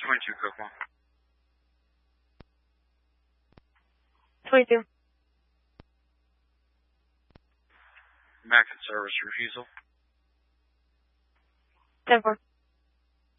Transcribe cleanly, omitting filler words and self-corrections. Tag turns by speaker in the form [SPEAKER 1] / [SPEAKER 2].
[SPEAKER 1] 22, Kokomo.
[SPEAKER 2] 22.
[SPEAKER 1] Max at service refusal.
[SPEAKER 2] 10-4.